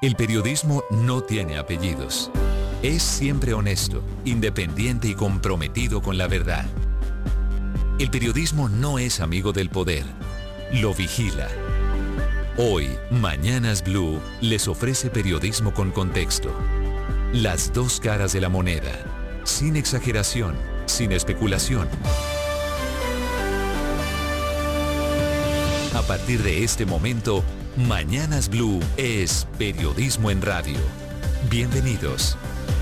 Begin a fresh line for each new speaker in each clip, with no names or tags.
El periodismo no tiene apellidos. Es siempre honesto, independiente y comprometido con la verdad. El periodismo no es amigo del poder, lo vigila. Hoy, Mañanas Blue les ofrece periodismo con contexto. Las dos caras de la moneda, sin exageración, sin especulación. A partir de este momento, Mañanas Blue es periodismo en radio. Bienvenidos.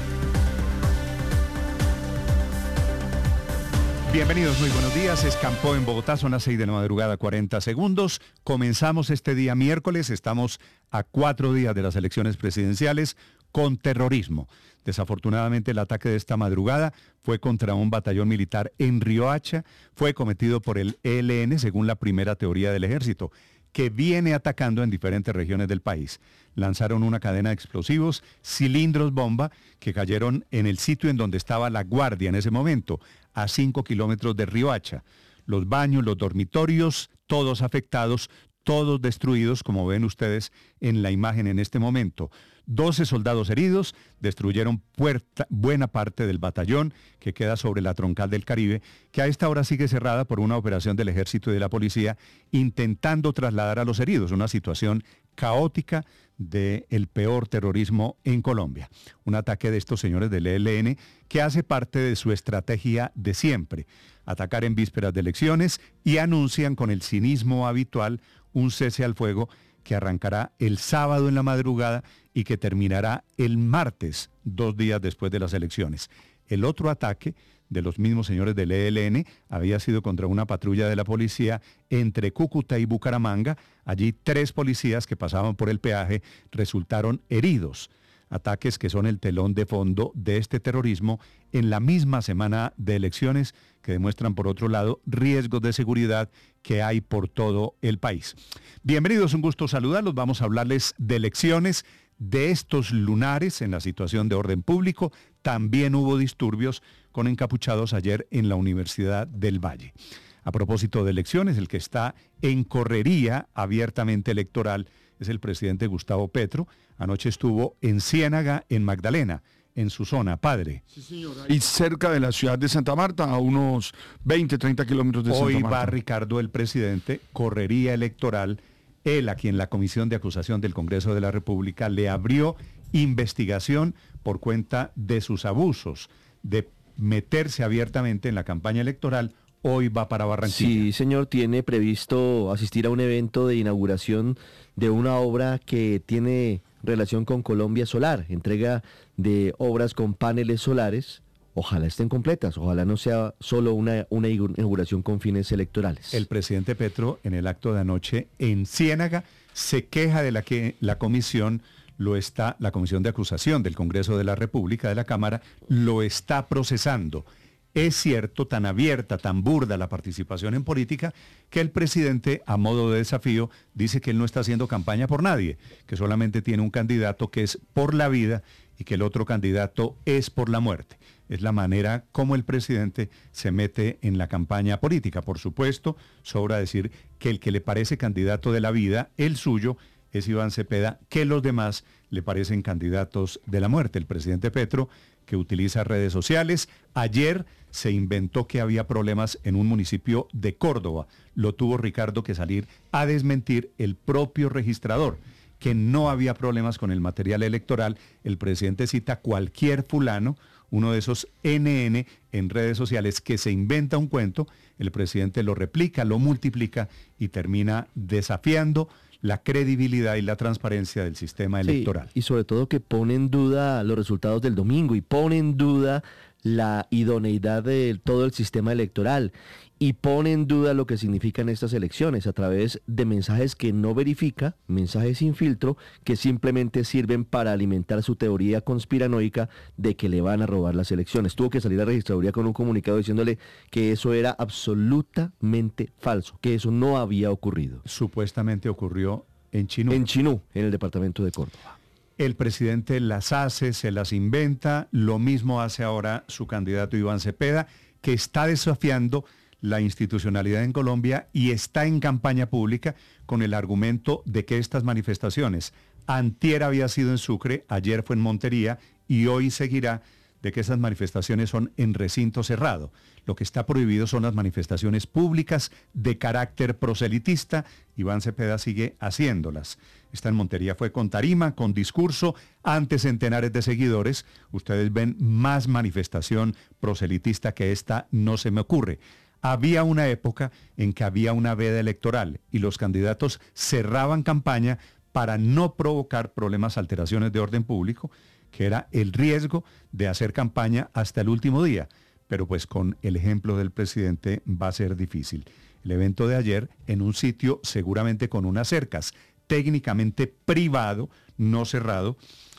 Bienvenidos, muy buenos días. Escampó en Bogotá, son las 6 de la madrugada, 40 segundos. Comenzamos este día miércoles, estamos a 4 días de las elecciones presidenciales con terrorismo. Desafortunadamente el ataque de esta madrugada fue contra un batallón militar en Riohacha, fue cometido por el ELN según la primera teoría del ejército, que viene atacando en diferentes regiones del país. Lanzaron una cadena de explosivos, cilindros bomba, que cayeron en el sitio en donde estaba la guardia en ese momento, a 5 kilómetros de Riohacha. Los baños, los dormitorios, todos afectados, todos destruidos, como ven ustedes en la imagen en este momento. 12 soldados heridos, destruyeron buena parte del batallón que queda sobre la troncal del Caribe, que a esta hora sigue cerrada por una operación del ejército y de la policía intentando trasladar a los heridos, una situación caótica del peor terrorismo en Colombia. Un ataque de estos señores del ELN que hace parte de su estrategia de siempre, atacar en vísperas de elecciones, y anuncian con el cinismo habitual un cese al fuego que arrancará el sábado en la madrugada y que terminará el martes, 2 días después de las elecciones. El otro ataque de los mismos señores del ELN había sido contra una patrulla de la policía entre Cúcuta y Bucaramanga. Allí 3 policías que pasaban por el peaje resultaron heridos. Ataques que son el telón de fondo de este terrorismo en la misma semana de elecciones, que demuestran, por otro lado, riesgos de seguridad que hay por todo el país. Bienvenidos, un gusto saludarlos. Vamos a hablarles de elecciones, de estos lunares en la situación de orden público. También hubo disturbios con encapuchados ayer en la Universidad del Valle. A propósito de elecciones, el que está en correría abiertamente electoral es el presidente Gustavo Petro. Anoche estuvo en Ciénaga, en Magdalena, en su zona, padre.
Sí, señora. Y cerca de la ciudad de Santa Marta, a unos 20, 30 kilómetros de Santa Marta.
Hoy va Ricardo, el presidente, correría electoral. Él, a quien la Comisión de Acusación del Congreso de la República le abrió investigación por cuenta de sus abusos, de meterse abiertamente en la campaña electoral. Hoy va para Barranquilla.
Sí, señor, tiene previsto asistir a un evento de inauguración de una obra que tiene relación con Colombia Solar, entrega de obras con paneles solares. Ojalá estén completas, ojalá no sea solo una inauguración con fines electorales.
El presidente Petro, en el acto de anoche en Ciénaga, se queja de la Comisión de Acusación del Congreso de la República, de la Cámara, lo está procesando. Es cierto, tan abierta, tan burda la participación en política, que el presidente, a modo de desafío, dice que él no está haciendo campaña por nadie, que solamente tiene un candidato que es por la vida y que el otro candidato es por la muerte. Es la manera como el presidente se mete en la campaña política. Por supuesto, sobra decir que el que le parece candidato de la vida, el suyo, es Iván Cepeda, que los demás le parecen candidatos de la muerte. El presidente Petro, que utiliza redes sociales, ayer se inventó que había problemas en un municipio de Córdoba. Lo tuvo Ricardo que salir a desmentir el propio registrador, que no había problemas con el material electoral. El presidente cita cualquier fulano, uno de esos NN en redes sociales, que se inventa un cuento, el presidente lo replica, lo multiplica y termina desafiando la credibilidad y la transparencia del sistema electoral.
Sí, y sobre todo que pone en duda los resultados del domingo y pone en duda la idoneidad de todo el sistema electoral y pone en duda lo que significan estas elecciones a través de mensajes que no verifica, mensajes sin filtro, que simplemente sirven para alimentar su teoría conspiranoica de que le van a robar las elecciones. Tuvo que salir a la registraduría con un comunicado diciéndole que eso era absolutamente falso, que eso no había ocurrido.
Supuestamente ocurrió en Chinú.
En Chinú, en el departamento de Córdoba.
El presidente las hace, se las inventa, lo mismo hace ahora su candidato Iván Cepeda, que está desafiando la institucionalidad en Colombia y está en campaña pública con el argumento de que estas manifestaciones Antier había sido en Sucre, ayer fue en Montería y hoy seguirá, de que esas manifestaciones son en recinto cerrado. Lo que está prohibido son las manifestaciones públicas de carácter proselitista. Iván Cepeda sigue haciéndolas. Esta en Montería fue con tarima, con discurso, ante centenares de seguidores. Ustedes ven más manifestación proselitista que esta, no se me ocurre. Había una época en que había una veda electoral y los candidatos cerraban campaña para no provocar problemas, alteraciones de orden público, que era el riesgo de hacer campaña hasta el último día. Pero pues con el ejemplo del presidente va a ser difícil. El evento de ayer en un sitio seguramente con unas cercas, técnicamente privado, no cerrado,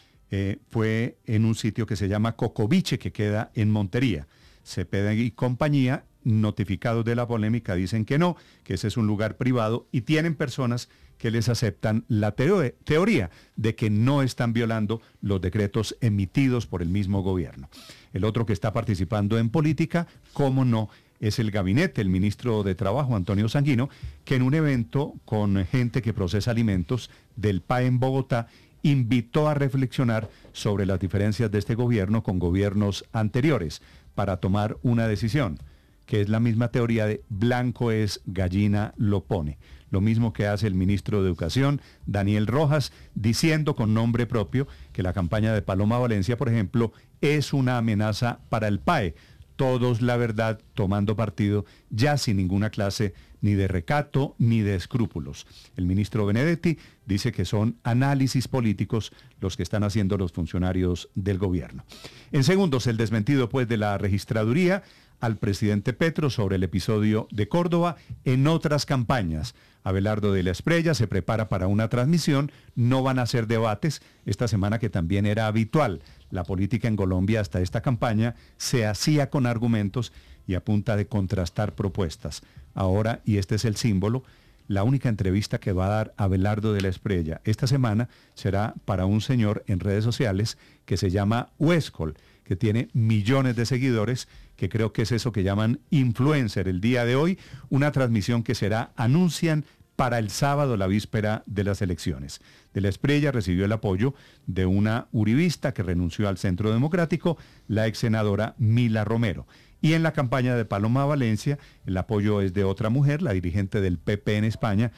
fue en un sitio que se llama Cocoviche, que queda en Montería. Cepeda y compañía, notificados de la polémica, dicen que no, que ese es un lugar privado y tienen personas que les aceptan la teoría de que no están violando los decretos emitidos por el mismo gobierno. El otro que está participando en política, cómo no, es el gabinete, el ministro de Trabajo, Antonio Sanguino, que en un evento con gente que procesa alimentos del PAE en Bogotá, invitó a reflexionar sobre las diferencias de este gobierno con gobiernos anteriores para tomar una decisión, que es la misma teoría de blanco es, gallina lo pone. Lo mismo que hace el ministro de Educación, Daniel Rojas, diciendo con nombre propio que la campaña de Paloma Valencia, por ejemplo, es una amenaza para el PAE. Todos, la verdad, tomando partido, ya sin ninguna clase ni de recato ni de escrúpulos. El ministro Benedetti dice que son análisis políticos los que están haciendo los funcionarios del gobierno. En segundos, el desmentido pues de la registraduría al presidente Petro sobre el episodio de Córdoba. En otras campañas, Abelardo de la Espriella se prepara para una transmisión, no van a ser debates, esta semana que también era habitual. La política en Colombia hasta esta campaña se hacía con argumentos y a punta de contrastar propuestas. Ahora, y este es el símbolo, la única entrevista que va a dar Abelardo de la Espriella esta semana será para un señor en redes sociales que se llama Huescol, que tiene millones de seguidores, que creo que es eso que llaman influencer. El día de hoy, una transmisión que será, anuncian, para el sábado, la víspera de las elecciones. De la Espriella recibió el apoyo de una uribista que renunció al Centro Democrático, la ex senadora Mila Romero. Y en la campaña de Paloma Valencia, el apoyo es de otra mujer, la dirigente del PP en España,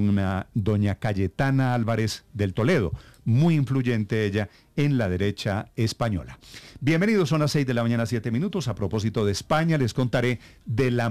doña Cayetana Álvarez del Toledo, muy influyente ella en la derecha española. Bienvenidos, son las 6 de la mañana, 7 minutos. A propósito de España, les contaré de la